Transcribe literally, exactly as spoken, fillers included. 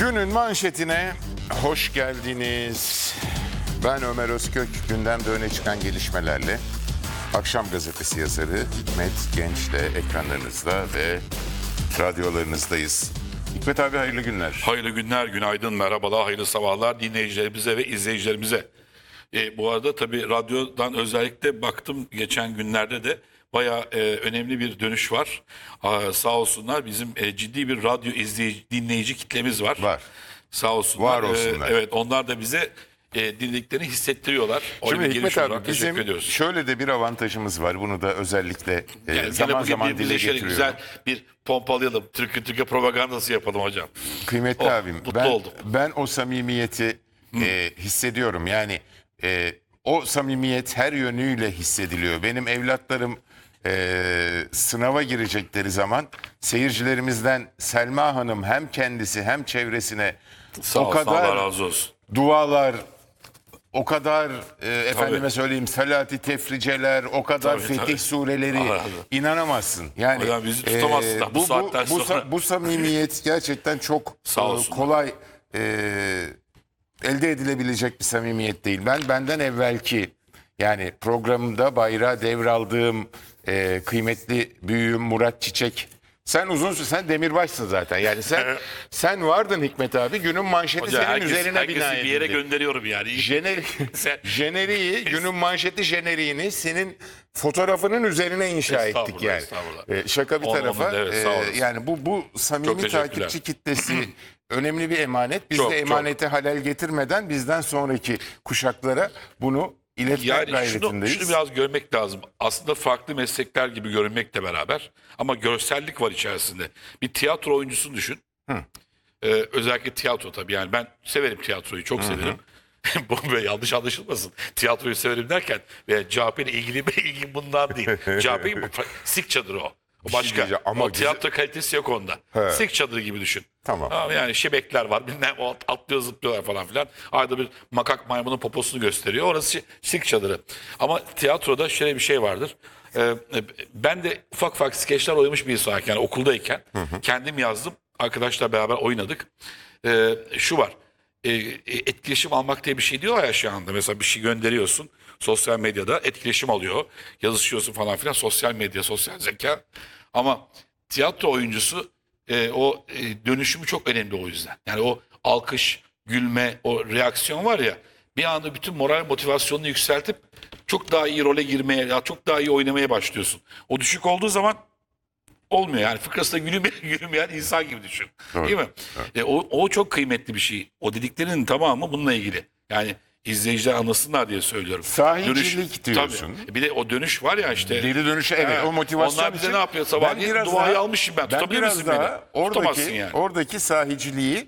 Günün manşetine hoş geldiniz. Ben Ömer Özkök. Gündemde öne çıkan gelişmelerle Akşam Gazetesi yazarı Hikmet Genç'le ekranlarınızda ve radyolarınızdayız. Hikmet abi hayırlı günler. Hayırlı günler, günaydın, merhabalar, hayırlı sabahlar dinleyicilerimize ve izleyicilerimize. E, bu arada tabii radyodan özellikle baktım geçen günlerde de bayağı e, önemli bir dönüş var. Aa, sağ olsunlar bizim e, ciddi bir radyo izleyici, dinleyici kitlemiz var. Var. Sağ olsunlar. Var olsunlar. E, evet onlar da bize e, dinlediklerini hissettiriyorlar. Orada Şimdi bir Hikmet geliş olarak abi teşekkür bizim ediyoruz. şöyle de bir avantajımız var. Bunu da özellikle e, Yani zaman bugün zaman bir dile birleşelim, getiriyorum. güzel bir pompalayalım. Türkiye Türkiye propagandası yapalım hocam. Kıymetli Oh, abim mutlu ben, oldum. ben o samimiyeti e, hissediyorum. Yani e, o samimiyet her yönüyle hissediliyor. Benim evlatlarım e, sınava girecekleri zaman seyircilerimizden Selma Hanım hem kendisi hem çevresine Sağ o olsun, Allah kadar razı olsun. dualar, o kadar e, efendime Tabii. söyleyeyim felati tefriceler, o kadar Tabii, fetih tabii. sureleri Allah razı olsun. inanamazsın. Yani Hocam bizi tutamazsın da bu bu, saatten bu, bu, sonra. sa- bu samimiyet gerçekten çok Sağ e, olsunlar. kolay e, elde edilebilecek bir samimiyet değil. Ben benden evvelki yani programımda bayrağı devraldığım e, kıymetli büyüğüm Murat Çiçek. Sen uzun süre, sen demirbaşsın zaten. Yani sen sen vardın Hikmet abi. Günün manşeti Hocam senin herkes, üzerine herkesi bina bir yere edildi. gönderiyorum yani. Jeneri, Sen- jeneriği, günün manşeti jeneriğini senin fotoğrafının üzerine inşa ettik Estağfurullah, yani. estağfurullah. Ee, şaka bir Onun- tarafa. onun, evet, e, sağ olasın. yani bu bu Çok samimi teşekkürler. takipçi kitlesi önemli bir emanet. Biz Çok, de çok. emanete halel getirmeden bizden sonraki kuşaklara bunu iletmek Yani şunu, gayretindeyiz. şunu biraz görmek lazım. Aslında farklı meslekler gibi görünmekle beraber ama görsellik var içerisinde. Bir tiyatro oyuncusunu düşün. Ee, özellikle tiyatro tabii yani ben severim tiyatroyu, çok severim. Bu böyle yanlış anlaşılmasın. Tiyatroyu severim derken ve C H P ile ilgili ilgim bundan değil. C H P sik çadırı o. O şey başka. diyeceğim ama o güzel- tiyatro kalitesi yok onda. He. Sik çadırı gibi düşün. Tamam. Yani şebekler var. Bilmem, o atlıyor zıplıyorlar falan filan. Arada bir makak maymunun poposunu gösteriyor. Orası sik çadırı. Ama tiyatroda şöyle bir şey vardır. Ee, ben de ufak ufak skeçler oynamış bir insan yani okuldayken. Kendim yazdım. Arkadaşlarla beraber oynadık. Ee, şu var. E, etkileşim almak diye bir şey diyor ya şu anda. Mesela bir şey gönderiyorsun. Sosyal medyada etkileşim alıyor. Yazışıyorsun falan filan. Sosyal medya, sosyal zeka. Ama tiyatro oyuncusu e, o e, dönüşümü çok önemli o yüzden. Yani o alkış, gülme, o reaksiyon var ya bir anda bütün moral motivasyonunu yükseltip çok daha iyi role girmeye, ya çok daha iyi oynamaya başlıyorsun. O düşük olduğu zaman olmuyor yani fıkrasında gülmeyen, gülmeyen insan gibi düşün. Evet, Değil mi? E, o, o çok kıymetli bir şey. O dediklerinin tamamı bununla ilgili. Yani izleyiciler anlasınlar diye söylüyorum. Sahicilik diyorsun. Tabii. Bir de o dönüş var ya işte. Geri dönüşü evet He, o motivasyon onlar bize için ne yapıyor sabah? ben biraz Duayı daha- almışım ben. Ben Tutabilir biraz misin daha beni? oradaki, Tutamazsın yani. oradaki sahiciliği